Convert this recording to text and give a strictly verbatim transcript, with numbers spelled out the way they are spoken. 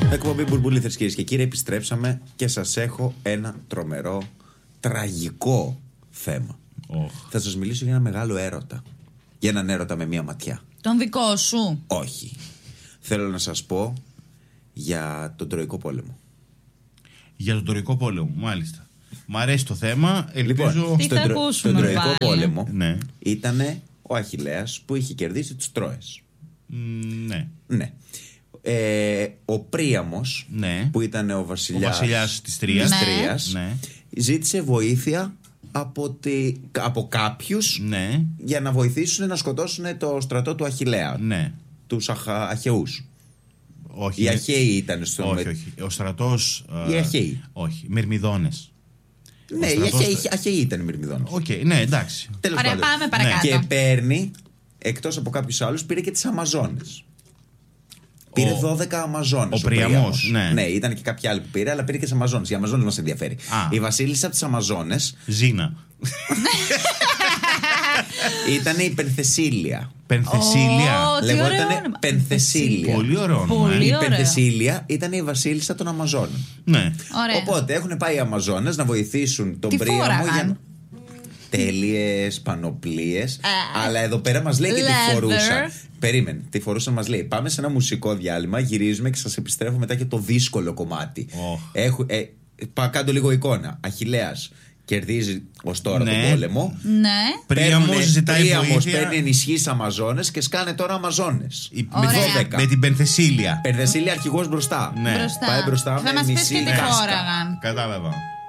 Εκπομπή Μπουρμπουλήθρες, κυρίες και κύριοι, επιστρέψαμε και σας έχω ένα τρομερό, τραγικό θέμα. Oh. Θα σας μιλήσω για ένα μεγάλο έρωτα. Για έναν έρωτα με μία ματιά. Τον δικό σου? Όχι. Θέλω να σας πω για τον Τροϊκό Πόλεμο. Για τον Τροϊκό Πόλεμο, μάλιστα. Μ' αρέσει το θέμα. Ελπίζω. Λοιπόν, τι στον, θα τρο... ακούσουμε, στον Τροϊκό πάλι. Πόλεμο Ναι. ήτανε ο Αχιλλέας που είχε κερδίσει τους Τρόες. Mm, ναι. Ναι. Ε, ο Príamos, Ναι. που ήταν ο βασιλιάς, Ο βασιλιάς της Τρίας. Ναι. Τρίας, Ναι. ζήτησε βοήθεια από, τη... από κάποιους, Ναι. για να βοηθήσουν να σκοτώσουν το στρατό του Αχιλλέα. Ναι. Τους Αχα... Αχαιούς. Όχι. Οι Αχαίοι ήταν στο. Όχι, όχι. Ο στρατός. Οι Αχαίοι. Όχι. Μυρμηδόνες. Ναι, οι στρατός- Αχαίοι, Αχαίοι ήταν οι Μυρμηδόνες. Οκ, okay, ναι, εντάξει. Τέλος Ωραία, πάντων. πάμε παρακάτω. Και παίρνει, εκτός από κάποιους άλλους, πήρε και τις Αμαζόνες. Πήρε Ο- δώδεκα Αμαζόνες. ο Πριαμός, ναι. Ναι, ήταν και κάποιοι άλλοι που πήρε, αλλά πήρε και τις Αμαζόνες. Οι Αμαζόνες μας ενδιαφέρει. Α. Η βασίλισσα από τις Αμαζόνες Ζήνα. ήταν η Πενθεσίλια. Πενθεσίλια. Ω, τι ωραίο Λεγότανε όνομα. Πενθεσίλια. Πολύ ωραίο όνομα. Πολύ ε. Η ωραίο. Πενθεσίλια ήταν η βασίλισσα των Αμαζόνων. Ναι. Ωραία. Οπότε έχουν πάει οι Αμαζόνες να βοηθήσουν τον Τι Príamo φόραγαν? για. Τέλειες πανοπλίες. Α. Αλλά εδώ πέρα μας λέει και τι Leather. φορούσαν. Περίμενε, τι φορούσαν μας λέει. Πάμε σε ένα μουσικό διάλειμμα, γυρίζουμε και σας επιστρέφω μετά και το δύσκολο κομμάτι. Oh. Έχουν, ε, πά, κάτω λίγο εικόνα. Αχιλλέας κερδίζει ως τώρα Ναι. τον πόλεμο. Ναι. Príamos Παίρνουνε- ζητάει Príamos βοήθεια. παίρνει ενισχύσεις Αμαζόνες και σκάνε τώρα Αμαζόνες. Η- Με Ωραία. δώδεκα. Με την Πενθεσίλια. Περδεσίλια αρχηγός μπροστά. Ναι. Μπροστά. Πάει μπροστά Θα με μας πεις μισή και τι κάσκα. φόραγαν. Κατάλαβα.